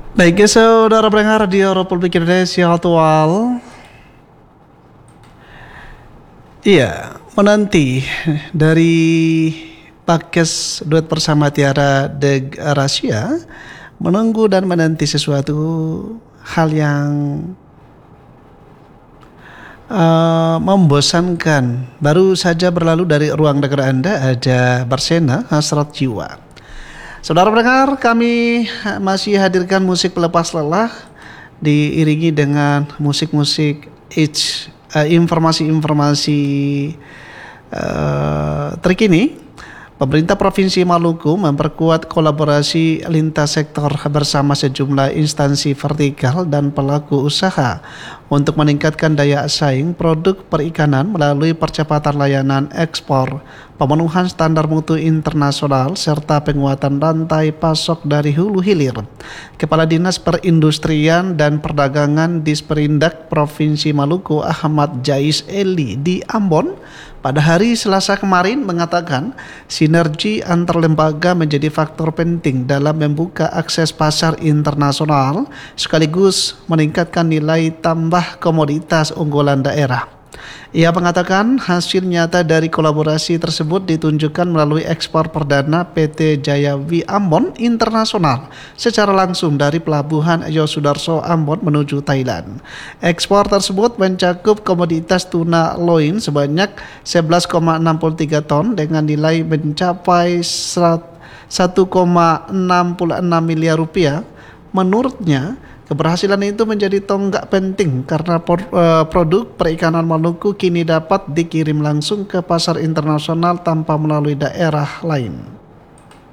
Baik, ya, saudara pendengar Radio Republik Indonesia Aktual. Iya, menanti dari podcast duet bersama Tiara de Gracia, menunggu dan menanti sesuatu hal yang membosankan. Baru saja berlalu dari ruang dengar Anda ada Bersena Hasrat Jiwa. Saudara pendengar, kami masih hadirkan musik pelepas lelah diiringi dengan musik-musik informasi-informasi terkini. Pemerintah Provinsi Maluku memperkuat kolaborasi lintas sektor bersama sejumlah instansi vertikal dan pelaku usaha untuk meningkatkan daya saing produk perikanan melalui percepatan layanan ekspor, pemenuhan standar mutu internasional, serta penguatan rantai pasok dari hulu hilir. Kepala Dinas Perindustrian dan Perdagangan Disperindak Provinsi Maluku Ahmad Jais Eli di Ambon pada hari Selasa kemarin mengatakan sinergi antar lembaga menjadi faktor penting dalam membuka akses pasar internasional sekaligus meningkatkan nilai tambah komoditas unggulan daerah. Ia mengatakan hasil nyata dari kolaborasi tersebut ditunjukkan melalui ekspor perdana PT Jayawi Ambon Internasional secara langsung dari pelabuhan Yosudarso Ambon menuju Thailand. Ekspor tersebut mencakup komoditas tuna loin sebanyak 11,63 ton dengan nilai mencapai 1,66 miliar rupiah. Menurutnya, keberhasilan itu menjadi tonggak penting karena produk perikanan Maluku kini dapat dikirim langsung ke pasar internasional tanpa melalui daerah lain.